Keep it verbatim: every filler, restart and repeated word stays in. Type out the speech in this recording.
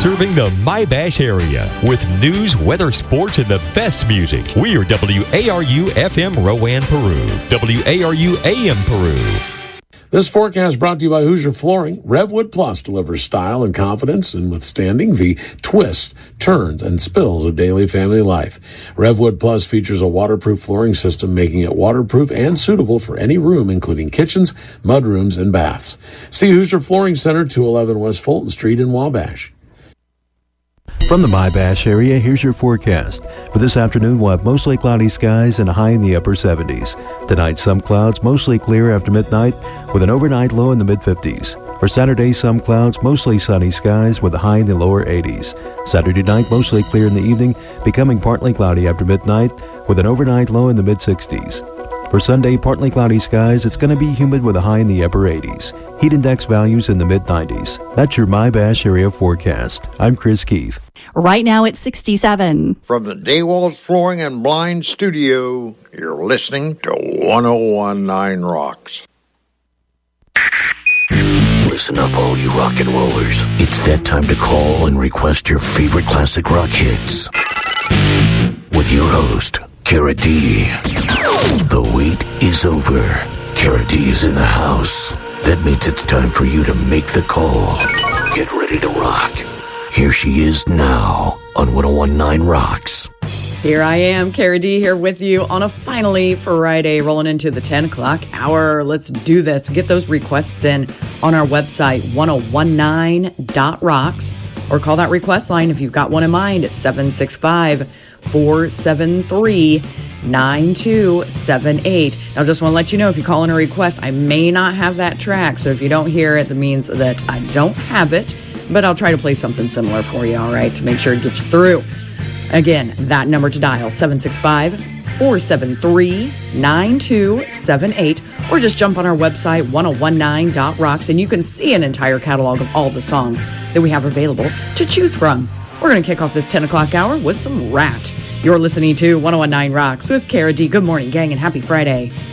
serving the My-Bash area with news, weather, sports, and the best music. We are W A R U F M Rowan, Peru. W A R U A M Peru. This forecast brought to you by Hoosier Flooring. Revwood Plus delivers style and confidence in withstanding the twists, turns, and spills of daily family life. Revwood Plus features a waterproof flooring system, making it waterproof and suitable for any room, including kitchens, mudrooms, and baths. See Hoosier Flooring Center, two eleven West Fulton Street in Wabash. From the My-Bash area, here's your forecast. For this afternoon, we'll have mostly cloudy skies and a high in the upper seventies. Tonight, some clouds, mostly clear after midnight, with an overnight low in the mid-fifties. For Saturday, some clouds, mostly sunny skies, with a high in the lower eighties. Saturday night, mostly clear in the evening, becoming partly cloudy after midnight, with an overnight low in the mid-sixties. For Sunday, partly cloudy skies, it's going to be humid with a high in the upper eighties. Heat index values in the mid-nineties. That's your My-Bash area forecast. I'm Chris Keith. Right now it's sixty-seven. From the Daywalls Flooring and Blind Studio, you're listening to one oh one point nine Rocks. Listen up, all you rock and rollers. It's that time to call and request your favorite classic rock hits. With your host, Kara D. The wait is over. Kara D is in the house. That means it's time for you to make the call. Get ready to rock. Here she is now on one oh one point nine Rocks. Here I am, Kara D, here with you on a finally Friday, rolling into the ten o'clock hour. Let's do this. Get those requests in on our website, one oh one nine dot rocks, or call that request line if you've got one in mind at seven six five, four seven three, nine two seven eight. Now, just want to let you know, if you call in a request, I may not have that track. So if you don't hear it, that means that I don't have it. But I'll try to play something similar for you, all right, to make sure it gets you through. Again, that number to dial, seven six five, four seven three, nine two seven eight, or just jump on our website, one oh one nine dot rocks, and you can see an entire catalog of all the songs that we have available to choose from. We're going to kick off this ten o'clock hour with some Rat. You're listening to one oh one nine Rocks with Kara D. Good morning, gang, and happy Friday.